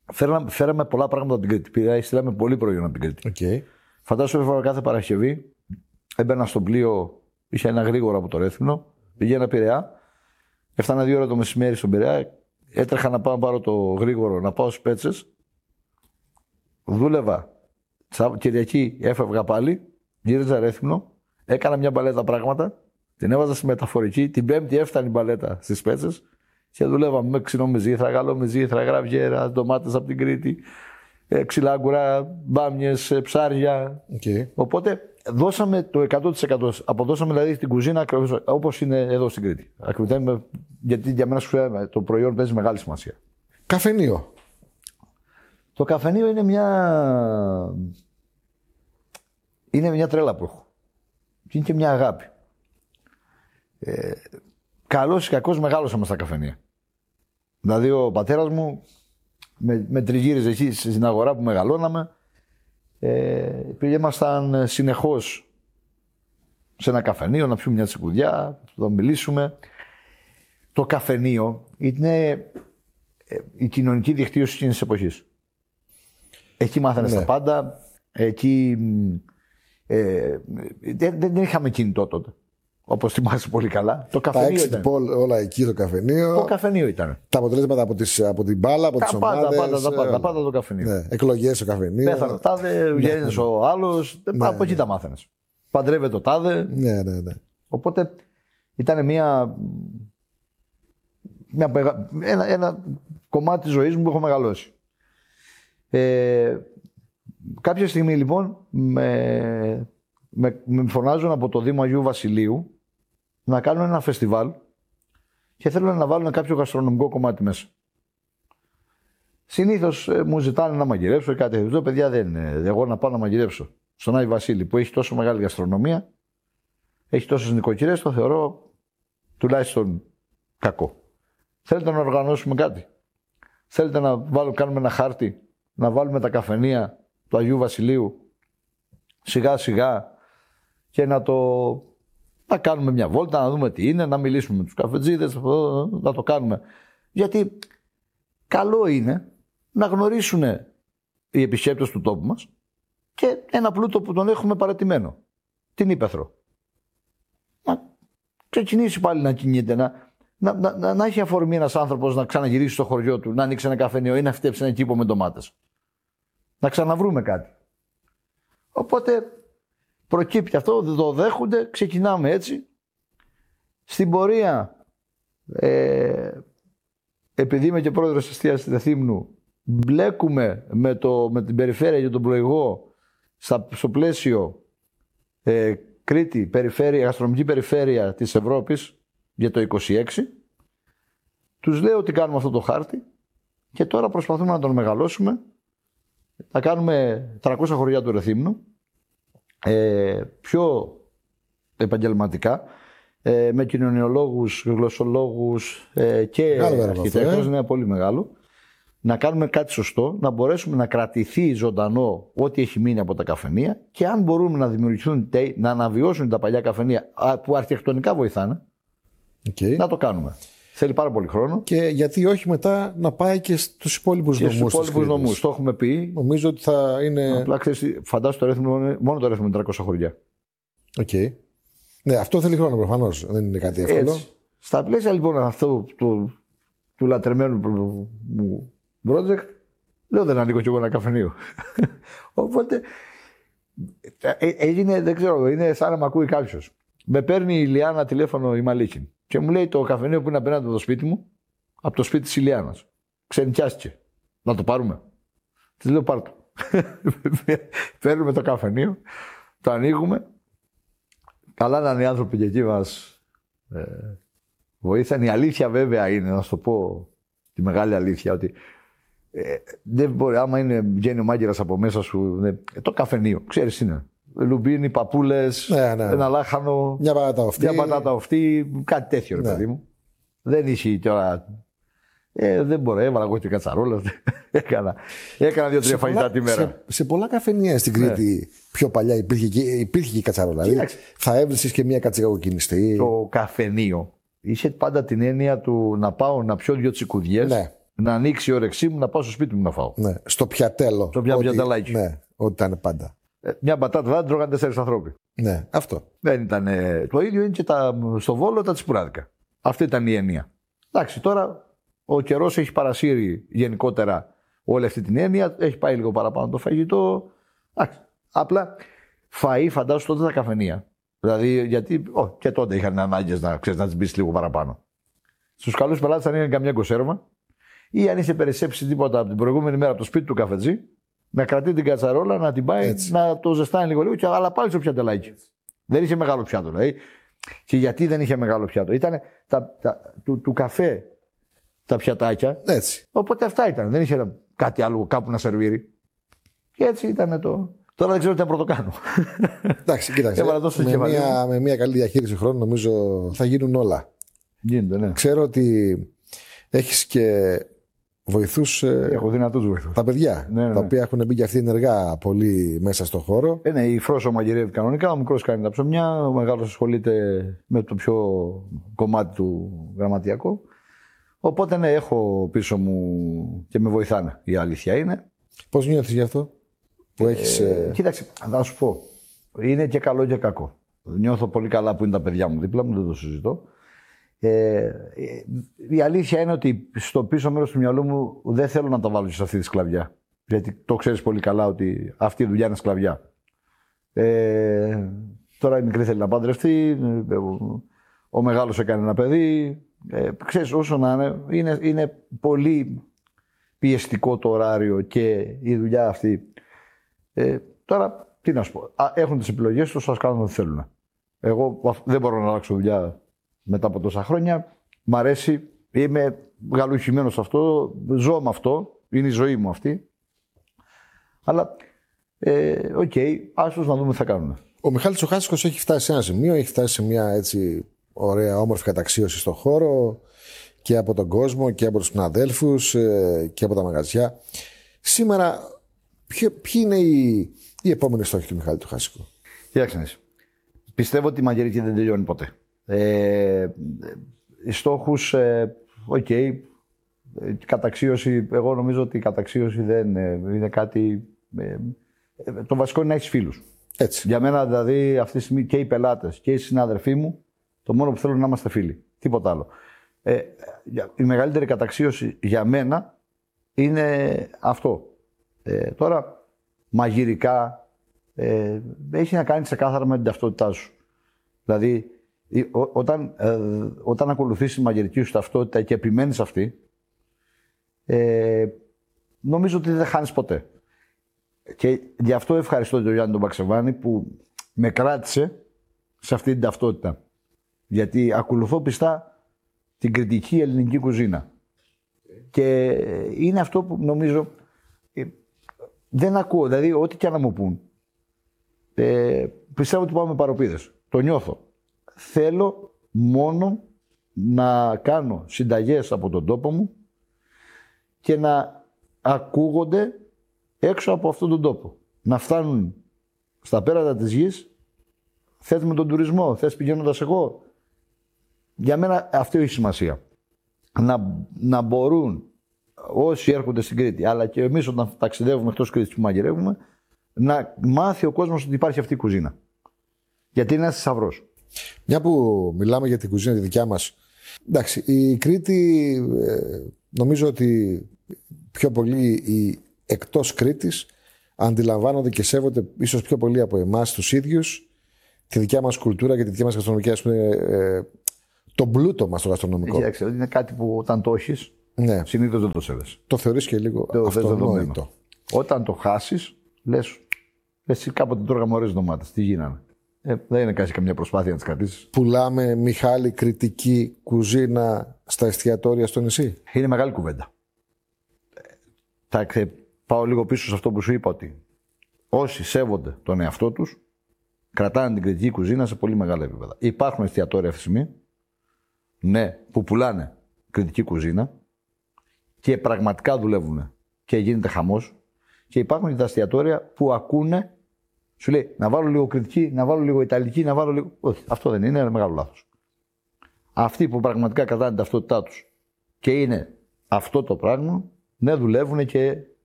Φέραμε πολλά πράγματα από την Κρήτη. Στείλαμε πολύ προϊόν από την Κρήτη. Okay. Φαντάζομαι έφερα κάθε Παρασκευή. Έμπαινα στο πλοίο, είχε ένα γρήγορο από το Ρέθυμνο. Πηγαίνα Πειραιά. Έφτανα 2 ώρα το μεσημέρι στον Πειραιά. Έτρεχα να πάω να πάρω το γρήγορο, να πάω στις Πέτσες. Δούλευα. Κυριακή έφευγα πάλι. Γύριζα Ρέθυμνο. Έκανα μια μπαλέτα πράγματα. Την έβαζα στη μεταφορική. Την Πέμπτη έφτανε η μπαλέτα στις Πέτσες. Και δούλευαμε με ξινό μυζήθρα, γαλλό μυζήθρα, γραβιέρα, ντομάτες από την Κρήτη, ξυλάγκουρα, μπάμιες, ψάρια. Okay. Οπότε δώσαμε το 100%. Αποδώσαμε δηλαδή την κουζίνα όπως είναι εδώ στην Κρήτη. Γιατί για μένα το προϊόν παίζει μεγάλη σημασία. Καφενείο. Το καφενείο είναι μια τρέλα που έχω. Είναι και μια αγάπη. Καλός ή κακός μεγάλωσαμε στα καφενεία. Δηλαδή ο πατέρας μου με τριγύριζε εκεί στην αγορά που μεγαλώναμε. Ήμασταν συνεχώς σε ένα καφενείο να πιούμε μια τσικουδιά, να μιλήσουμε. Το καφενείο είναι η κοινωνική δικτύωση εκείνης της εποχής. Εκεί μάθανε τα πάντα. Εκεί δεν είχαμε κινητό τότε. Όπως θυμάσαι πολύ καλά. Το καφενείο ήταν. Όλα εκεί το καφενείο. Το καφενείο ήταν. Τα αποτελέσματα από την μπάλα, από τις ομάδες. Τα πάντα το καφενείο. Ναι. Εκλογές στο καφενείο. Πέθανε τάδε, βγαίνεις ο άλλος. Από εκεί τα μάθαινες. Παντρεύεται το τάδε. Ναι. Οπότε ήταν ένα κομμάτι της ζωής μου που έχω μεγαλώσει. Κάποια στιγμή λοιπόν με φωνάζουν από το Δήμο Αγίου Βασιλείου να κάνουν ένα φεστιβάλ και θέλουν να βάλουν κάποιο γαστρονομικό κομμάτι μέσα. Συνήθως μου ζητάνε να μαγειρέψω ή κάτι τέτοιο. Παιδιά, δεν είναι. Εγώ να πάω να μαγειρέψω στον Άγιο Βασίλη που έχει τόσο μεγάλη γαστρονομία, έχει τόσες νοικοκυρές, το θεωρώ τουλάχιστον κακό. Θέλετε να οργανώσουμε κάτι? Θέλετε να κάνουμε ένα χάρτη, να βάλουμε τα καφενεία του Αγίου Βασιλείου σιγά σιγά και να κάνουμε μια βόλτα, να δούμε τι είναι, να μιλήσουμε με τους καφετζίδες, να το κάνουμε. Γιατί καλό είναι να γνωρίσουν οι επισκέπτες του τόπου μας και ένα πλούτο που τον έχουμε παρατημένο, την ύπαιθρο. Να ξεκινήσει πάλι να κινείται, να έχει αφορμή ένας άνθρωπος να ξαναγυρίσει στο χωριό του, να ανοίξει ένα καφενείο ή να φτιάξει ένα κήπο με ντομάτες. Να ξαναβρούμε κάτι. Οπότε προκύπτει αυτό, δεν το δέχονται, ξεκινάμε έτσι. Στην πορεία, επειδή είμαι και πρόεδρος της εστίασης Ρεθύμνου, μπλέκουμε με την περιφέρεια και τον πλοηγό στο πλαίσιο Κρήτη, γαστρονομική περιφέρεια της Ευρώπης για το 26. Τους λέω ότι κάνουμε αυτό το χάρτη και τώρα προσπαθούμε να τον μεγαλώσουμε. Θα κάνουμε 300 χωριά του Ρεθύμνου, πιο επαγγελματικά, με κοινωνιολόγους, γλωσσολόγους και αρχιτέκτονες, είναι πολύ μεγάλο. Να κάνουμε κάτι σωστό, να μπορέσουμε να κρατηθεί ζωντανό ό,τι έχει μείνει από τα καφενεία και αν μπορούμε να δημιουργηθούν, να αναβιώσουν τα παλιά καφενεία που αρχιτεκτονικά βοηθάνε, να το κάνουμε. Θέλει πάρα πολύ χρόνο. Και γιατί όχι μετά να πάει και στους υπόλοιπους νομούς. Στους υπόλοιπους νομούς. Το έχουμε πει. Νομίζω ότι θα είναι. Απλά ξέρεις, φαντάσου το Ρέθυμνο, μόνο το Ρέθυμνο είναι 300 χωριά. Οκ. Ναι, αυτό θέλει χρόνο προφανώς. Δεν είναι κάτι εύκολο. Έτσι. Στα πλαίσια λοιπόν αυτού του λατρεμένου μου project, λέω δεν ανοίγω κι εγώ ένα καφενείο. Οπότε έγινε, δεν ξέρω, είναι σαν να μ' ακούει κάποιος. Με παίρνει η Ηλιάνα τηλέφωνο η Μαλίκη και μου λέει το καφενείο που είναι απέναντι από το σπίτι μου, από το σπίτι της Ηλιάνας. Ξενικιάστηκε. Να το πάρουμε. Της λέω πάρ' το. Παίρνουμε το καφενείο, το ανοίγουμε. Καλά να είναι οι άνθρωποι και εκεί μας βοήθησαν. Η αλήθεια βέβαια είναι, να σου το πω τη μεγάλη αλήθεια, ότι δεν μπορεί, άμα βγαίνει ο μάγειρας από μέσα σου, το καφενείο, ξέρεις είναι. Λουμπίνι, παπούλες, ένα λάχανο, μια πατάτα οφτή, κάτι τέτοιο ρε παιδί μου. Δεν είχε τώρα. Δεν μπορώ, έβαλα εγώ και κατσαρόλα. Έκανα 2-3 φαγητά τη μέρα. Σε πολλά καφενεία στην Κρήτη πιο παλιά υπήρχε και η κατσαρόλα. Δηλαδή, θα έβρισες και μια κατσικοκινιστή. Το καφενείο είχε πάντα την έννοια του να πάω να πιω 2 τσικουδιές να ανοίξει η όρεξή μου να πάω στο σπίτι μου να φάω. Ναι. Στο πιατέλο. Στο πιατελάκι. Ναι, ό,τι ήταν πάντα. Μια μπατάτα δεν τρώγαν 4 ανθρώποι. Ναι, αυτό. Δεν ήταν. Το ίδιο είναι και στο Βόλο τα τσιπουράδικα. Αυτή ήταν η έννοια. Εντάξει, τώρα ο καιρός έχει παρασύρει γενικότερα όλη αυτή την έννοια. Έχει πάει λίγο παραπάνω το φαγητό. Εντάξει. Απλά φαΐ, φαντάζομαι τότε τα καφενεία. Δηλαδή, γιατί και τότε είχαν ανάγκες να τις μπεις λίγο παραπάνω. Στους καλούς πελάτες, αν είναι καμιά κονσέρβα ή αν είχε περισσέψει τίποτα από την προηγούμενη μέρα από το σπίτι του καφετζή, να κρατεί την κατσαρόλα, να την πάει, έτσι, να το ζεστάνει λίγο, αλλά πάλι στο πιατελάκι. Δεν είχε μεγάλο πιάτο. Δηλαδή. Και γιατί δεν είχε μεγάλο πιάτο? Ήταν του καφέ τα πιατάκια. Έτσι. Οπότε αυτά ήταν. Δεν είχε κάτι άλλο κάπου να σερβίρει. Και έτσι ήταν το. Τώρα δεν ξέρω τι να πρωτοκάνω. Εντάξει, κοίταξε. Με μια καλή διαχείριση χρόνου νομίζω θα γίνουν όλα. Γίνεται, ναι. Ξέρω ότι έχεις και βοηθούς. Έχω δυνατούς βοηθούς. Τα παιδιά. Ναι. Τα οποία έχουν μπει και αυτοί ενεργά πολύ μέσα στον χώρο. Ναι, η Φρόσο μαγειρεύει κανονικά. Ο μικρός κάνει τα ψωμιά. Ο μεγάλος ασχολείται με το πιο κομμάτι του γραμματιακό. Οπότε ναι, έχω πίσω μου και με βοηθάνε. Η αλήθεια είναι. Πώς νιώθεις γι' αυτό που έχεις. Κοίταξε, θα σου πω. Είναι και καλό και κακό. Νιώθω πολύ καλά που είναι τα παιδιά μου δίπλα μου, δεν το συζητώ. Η αλήθεια είναι ότι στο πίσω μέρος του μυαλού μου δεν θέλω να τα βάλω σε αυτή τη σκλαβιά. Γιατί το ξέρεις πολύ καλά ότι αυτή η δουλειά είναι σκλαβιά. Τώρα η μικρή θέλει να παντρευτεί, ο μεγάλος έκανε ένα παιδί. Ξέρεις, όσο να είναι πολύ πιεστικό το ωράριο και η δουλειά αυτή. Τώρα, τι να σου πω. Έχουν τις επιλογές τους, ας κάνουν ό,τι θέλουν. Εγώ δεν μπορώ να αλλάξω δουλειά μετά από τόσα χρόνια. Μ' αρέσει, είμαι γαλουχημένος σε αυτό, ζω με αυτό, είναι η ζωή μου αυτή. Αλλά, οκ, άσως να δούμε τι θα κάνουν. Ο Μιχάλης ο Χάσικος έχει φτάσει σε ένα σημείο, έχει φτάσει σε μια έτσι ωραία όμορφη καταξίωση στον χώρο και από τον κόσμο και από τους συναδέλφους και από τα μαγαζιά. Σήμερα, ποιοι είναι οι επόμενοι στόχοι του Μιχάλη του Χάσικου? Κοιτάξτε, πιστεύω ότι η μαγειρική δεν τελειώνει ποτέ. Οι στόχους, καταξίωση, εγώ νομίζω ότι η καταξίωση δεν είναι κάτι. Το βασικό είναι να έχεις φίλους. Έτσι. Για μένα δηλαδή αυτή τη στιγμή και οι πελάτες και οι συνάδελφοί μου, το μόνο που θέλω είναι να είμαστε φίλοι. Τίποτα άλλο. Η μεγαλύτερη καταξίωση για μένα είναι αυτό. Τώρα, μαγειρικά, έχει να κάνει ξεκάθαρα με την ταυτότητά σου. Δηλαδή, όταν ακολουθείς τη μαγειρική σου ταυτότητα και επιμένεις αυτή, νομίζω ότι δεν χάνεις ποτέ. Και γι' αυτό ευχαριστώ τον Γιάννη τον Παξεβάνη που με κράτησε σε αυτή την ταυτότητα. Γιατί ακολουθώ πιστά την κριτική ελληνική κουζίνα. Και είναι αυτό που νομίζω δεν ακούω. Δηλαδή, ό,τι και να μου πούν, πιστεύω ότι πάω με παροπίδες. Το νιώθω. Θέλω μόνο να κάνω συνταγές από τον τόπο μου και να ακούγονται έξω από αυτόν τον τόπο. Να φτάνουν στα πέρατα της γης. Θες με τον τουρισμό, θες πηγαίνοντας εγώ. Για μένα αυτό έχει σημασία. Να μπορούν όσοι έρχονται στην Κρήτη, αλλά και εμείς όταν ταξιδεύουμε εκτός Κρήτης που μαγειρεύουμε, να μάθει ο κόσμος ότι υπάρχει αυτή η κουζίνα. Γιατί είναι ένας θησαυρός. Μια που μιλάμε για την κουζίνα τη δικιά μας. Εντάξει, η Κρήτη νομίζω ότι πιο πολύ οι εκτός Κρήτης αντιλαμβάνονται και σέβονται ίσως πιο πολύ από εμάς τους ίδιους τη δικιά μας κουλτούρα και τη δικιά μας γαστρονομική, ας πούμε, τον πλούτο μας το γαστρονομικό. Κοιτάξτε, είναι κάτι που όταν το έχεις, ναι, συνήθως δεν το σέβεσαι. Το θεωρείς και λίγο αυτονόητο. Όταν το χάσεις, λες, εσύ κάποτε τρώγαμε ωραίες ντομάτες, τι γίνανε. Δεν είναι κάνει καμιά προσπάθεια να τις κρατήσεις. Πουλάμε, Μιχάλη, κριτική κουζίνα στα εστιατόρια στο νησί. Είναι μεγάλη κουβέντα. Θα πάω λίγο πίσω σε αυτό που σου είπα, ότι όσοι σέβονται τον εαυτό τους, κρατάνε την κριτική κουζίνα σε πολύ μεγάλα επίπεδα. Υπάρχουν εστιατόρια αυτή τη στιγμή, ναι, που πουλάνε κριτική κουζίνα και πραγματικά δουλεύουν και γίνεται χαμός. Και υπάρχουν και τα εστιατόρια που ακούνε, σου λέει να βάλω λίγο κριτική, να βάλω λίγο ιταλική, να βάλω λίγο. Όχι, αυτό δεν είναι ένα μεγάλο λάθος. Αυτοί που πραγματικά κρατάνε την ταυτότητά τους και είναι αυτό το πράγμα, ναι, δουλεύουν και